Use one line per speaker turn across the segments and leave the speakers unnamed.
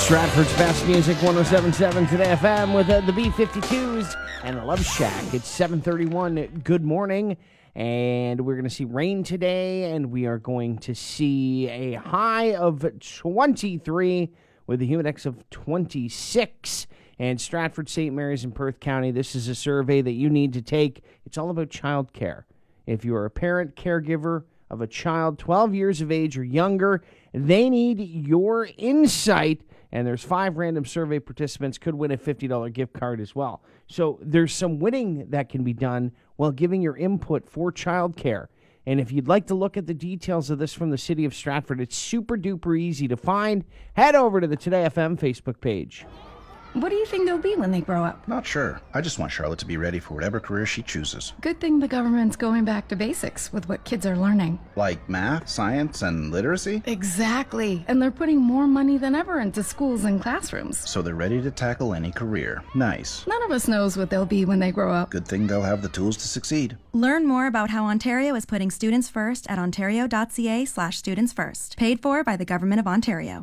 Stratford's best music, 107.7 Today FM with the B-52s and Love Shack. It's 7:31. Good morning. And we're going to see rain today, and we are going to see a high of 23 with a humid index of 26. And Stratford, St. Mary's, and Perth County, this is a survey that you need to take. It's all about child care. If you are a parent, caregiver of a child 12 years of age or younger, they need your insight. And there's 5 random survey participants could win a $50 gift card as well. So there's some winning that can be done while giving your input for childcare. And if you'd like to look at the details of this from the city of Stratford, it's super duper easy to find. Head over to the Today FM Facebook page.
What do you think they'll be when they grow up?
Not sure. I just want Charlotte to be ready for whatever career she chooses.
Good thing the government's going back to basics with what kids are learning.
Like math, science, and literacy?
Exactly. And they're putting more money than ever into schools and classrooms.
So they're ready to tackle any career. Nice.
None of us knows what they'll be when they grow up.
Good thing they'll have the tools to succeed.
Learn more about how Ontario is putting students first at ontario.ca/studentsfirst. Paid for by the Government of Ontario.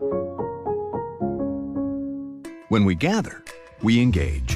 When we gather, we engage,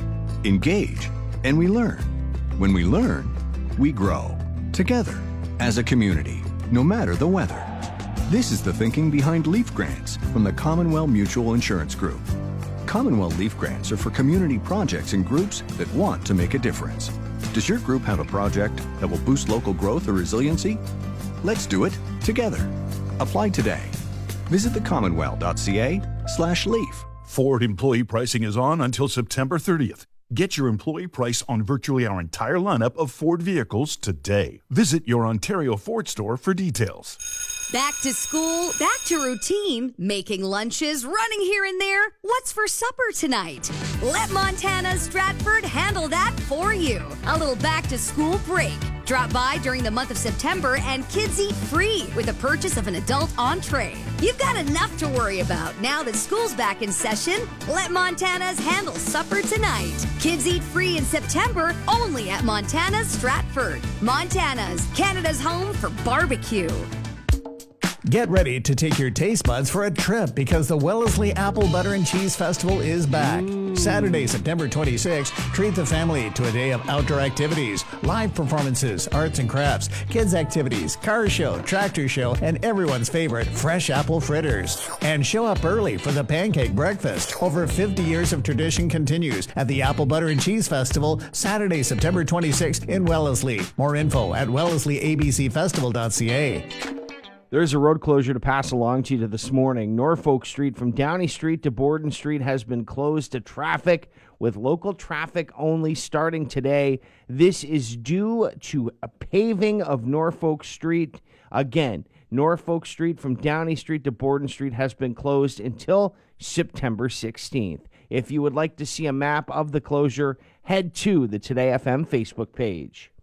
and we learn. When we learn, we grow. Together, as a community, no matter the weather. This is the thinking behind Leaf Grants from the Commonwealth Mutual Insurance Group. Commonwealth Leaf Grants are for community projects and groups that want to make a difference. Does your group have a project that will boost local growth or resiliency? Let's do it together. Apply today. Visit thecommonwealth.ca/leaf.
Ford employee pricing is on until September 30th. Get your employee price on virtually our entire lineup of Ford vehicles today. Visit your Ontario Ford store for details.
Back to school, back to routine, making lunches, running here and there. What's for supper tonight? Let Montana's Stratford handle that for you. A little back to school break. Drop by during the month of September and kids eat free with a purchase of an adult entree. You've got enough to worry about now that school's back in session. Let Montana's handle supper tonight. Kids eat free in September only at Montana's Stratford. Montana's, Canada's home for barbecue.
Get ready to take your taste buds for a trip because the Wellesley Apple Butter and Cheese Festival is back. Saturday, September 26th, treat the family to a day of outdoor activities, live performances, arts and crafts, kids activities, car show, tractor show, and everyone's favorite, fresh apple fritters. And show up early for the pancake breakfast. Over 50 years of tradition continues at the Apple Butter and Cheese Festival, Saturday, September 26th in Wellesley. More info at wellesleyabcfestival.ca.
There's a road closure to pass along to you this morning. Norfolk Street from Downey Street to Borden Street has been closed to traffic with local traffic only starting today. This is due to a paving of Norfolk Street. Again, Norfolk Street from Downey Street to Borden Street has been closed until September 16th. If you would like to see a map of the closure, head to the Today FM Facebook page.